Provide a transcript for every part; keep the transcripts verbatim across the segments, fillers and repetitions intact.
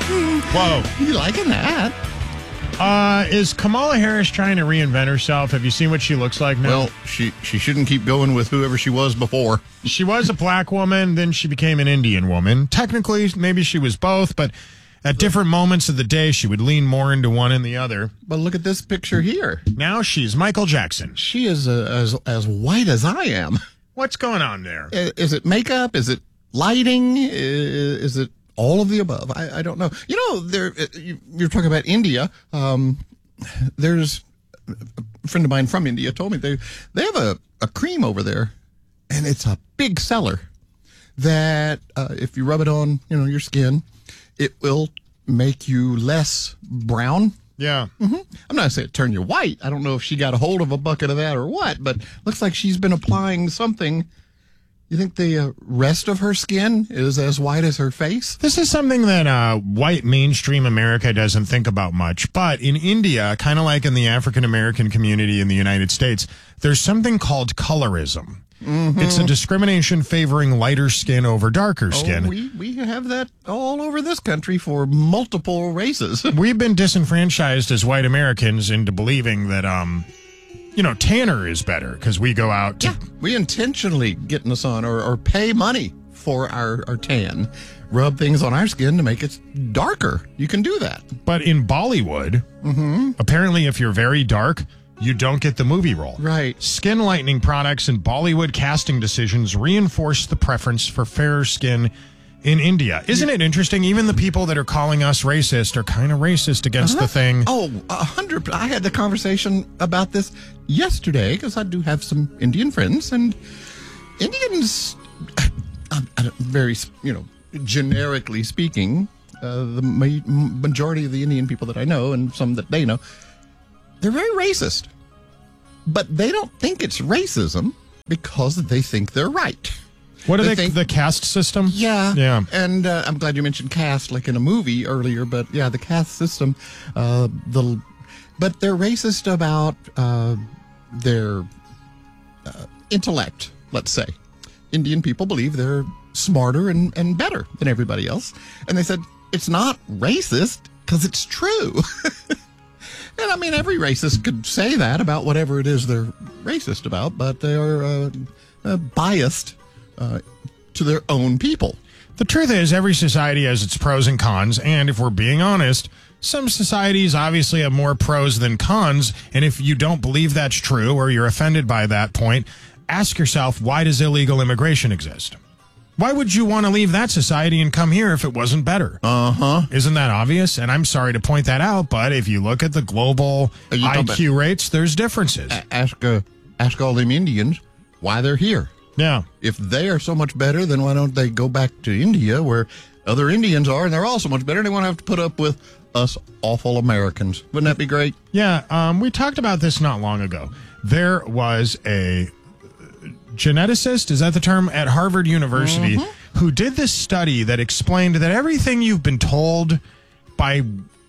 Whoa. You liking that? Uh, is Kamala Harris trying to reinvent herself? Have you seen what she looks like now? Well, she, she shouldn't keep going with whoever she was before. She was a black woman, then she became an Indian woman. Technically, maybe she was both, but at different moments of the day, she would lean more into one and the other. But look at this picture here. Now she's Michael Jackson. She is uh, as as white as I am. What's going on there? Is it makeup? Is it lighting? Is it all of the above? I, I don't know. You know, there you're talking about India. Um, there's a friend of mine from India told me they they have a, a cream over there, and it's a big seller. That uh, if you rub it on, you know, your skin, it will make you less brown. Yeah. Mm-hmm. I'm not saying turn you white. I don't know if she got a hold of a bucket of that or what, but looks like she's been applying something. You think the uh, rest of her skin is as white as her face? This is something that uh, white mainstream America doesn't think about much. But in India, kind of like in the African American community in the United States, there's something called colorism. Mm-hmm. It's a discrimination favoring lighter skin over darker skin. Oh, we, we have that all over this country for multiple races. We've been disenfranchised as white Americans into believing that, um, you know, tanner is better because we go out to... Yeah, we intentionally get in the sun or, or pay money for our, our tan. Rub things on our skin to make it darker. You can do that. But in Bollywood, mm-hmm. apparently if you're very dark... you don't get the movie role. Right. Skin lightening products and Bollywood casting decisions reinforce the preference for fairer skin in India. Isn't it interesting? Even the people that are calling us racist are kind of racist against uh-huh. the thing. Oh, a hundred. I had the conversation about this yesterday because I do have some Indian friends, and Indians, uh, very, you know, generically speaking, uh, the ma- majority of the Indian people that I know and some that they know, they're very racist, but they don't think it's racism because they think they're right. What do they, they think? The caste system? Yeah. Yeah. And uh, I'm glad you mentioned caste, like in a movie earlier, but yeah, the caste system, uh, the, but they're racist about uh, their uh, intellect, let's say. Indian people believe they're smarter and, and better than everybody else. And they said, it's not racist because it's true. And I mean, every racist could say that about whatever it is they're racist about, but they're uh, uh, biased uh, to their own people. The truth is, every society has its pros and cons, and if we're being honest, some societies obviously have more pros than cons, and if you don't believe that's true or you're offended by that point, ask yourself, why does illegal immigration exist? Why would you want to leave that society and come here if it wasn't better? Uh-huh. Isn't that obvious? And I'm sorry to point that out, but if you look at the global I Q rates, there's differences. A- ask uh, ask all them Indians why they're here. Yeah. If they are so much better, then why don't they go back to India where other Indians are and they're all so much better and they won't have to put up with us awful Americans. Wouldn't that be great? Yeah. Um, we talked about this not long ago. There was a geneticist, is that the term, at Harvard University, mm-hmm. who did this study that explained that everything you've been told by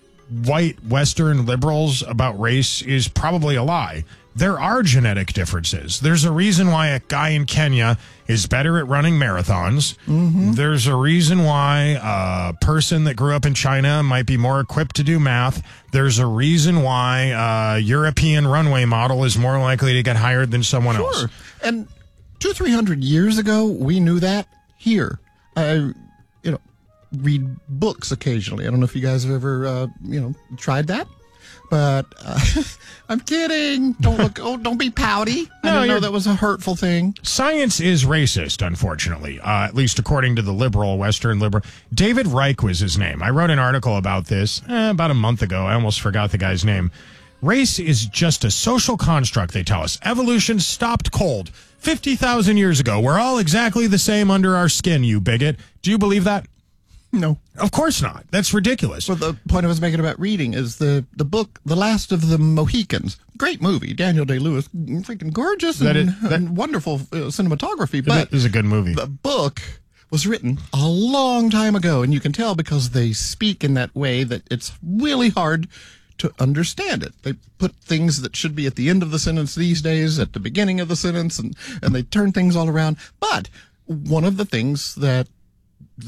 white Western liberals about race is probably a lie. There are genetic differences. There's a reason why a guy in Kenya is better at running marathons. Mm-hmm. There's a reason why a person that grew up in China might be more equipped to do math. There's a reason why a European runway model is more likely to get hired than someone sure. else. And two, three hundred years ago, we knew that here. I, you know, read books occasionally. I don't know if you guys have ever, uh, you know, tried that. But uh, I'm kidding. Don't look. Oh, don't be pouty. I No, didn't know you're- that was a hurtful thing. Science is racist, unfortunately, uh, at least according to the liberal, Western liberal. David Reich was his name. I wrote an article about this eh, about a month ago. I almost forgot the guy's name. Race is just a social construct, they tell us. Evolution stopped cold fifty thousand years ago. We're all exactly the same under our skin, you bigot. Do you believe that? No. Of course not. That's ridiculous. Well, the point I was making about reading is the, the book, The Last of the Mohicans. Great movie. Daniel Day-Lewis, freaking gorgeous and, That is- that- and wonderful uh, cinematography. But It is a good movie. the book was written a long time ago, and you can tell because they speak in that way that it's really hard to understand it. They put things that should be at the end of the sentence these days at the beginning of the sentence, and, and they turn things all around. But one of the things that the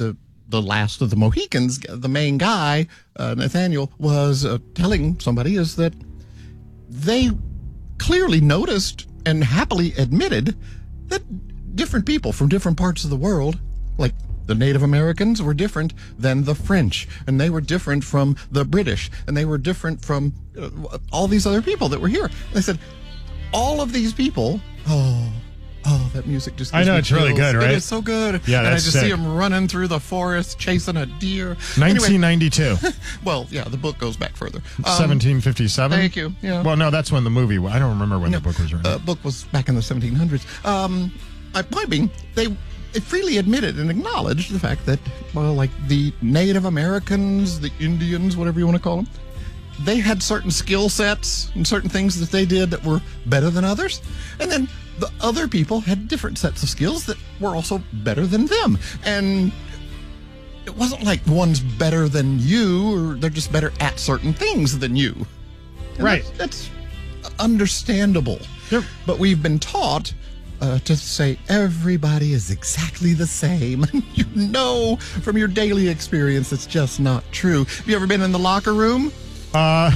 the last of the Mohicans, the main guy, uh, Nathaniel, was uh, telling somebody is that they clearly noticed and happily admitted that different people from different parts of the world, like the Native Americans, were different than the French, and they were different from the British, and they were different from uh, all these other people that were here. They said, all of these people, oh, oh, that music just gives I know, me it's really chills. good, right? It is so good. Yeah, and I that's just sick. see them running through the forest, chasing a deer. nineteen ninety-two. Anyway, well, yeah, the book goes back further. Um, seventeen fifty-seven. Thank you. Yeah. Well, no, that's when the movie. I don't remember when the book was written. Uh, book was back in the seventeen hundreds. Um, my point being, they, they freely admitted and acknowledged the fact that, well, like the Native Americans, the Indians, whatever you want to call them, they had certain skill sets and certain things that they did that were better than others. And then the other people had different sets of skills that were also better than them. And it wasn't like one's better than you, or they're just better at certain things than you. And Right. That's, that's understandable. Yep. But we've been taught uh, to say everybody is exactly the same. You know from your daily experience it's just not true. Have you ever been in the locker room? Uh,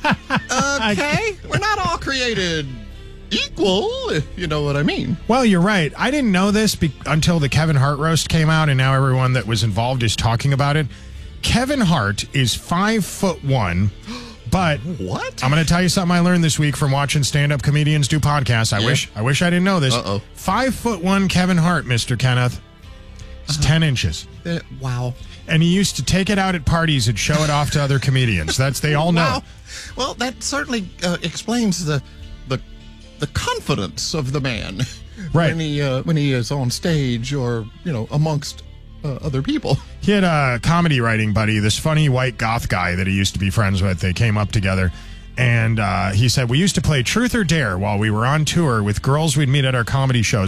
Okay. We're not all created equal, if you know what I mean. well, you're right. I didn't know this be- until the Kevin Hart roast came out, and now everyone that was involved is talking about it. Kevin Hart is five foot one, but What? I'm going to tell you something I learned this week from watching stand-up comedians do podcasts. I Yeah. wish, I wish I didn't know this. Uh-oh. Five foot one Kevin Hart, Mister Kenneth. It's Uh-huh. ten inches. Uh, wow. And he used to take it out at parties and show it off to other comedians. That's they all know. Wow. Well, that certainly uh, explains the the the confidence of the man Right. when he uh, when he is on stage or you know amongst uh, other people. He had a comedy writing buddy, this funny white goth guy that he used to be friends with. They came up together, and uh, he said, we used to play Truth or Dare while we were on tour with girls we'd meet at our comedy shows.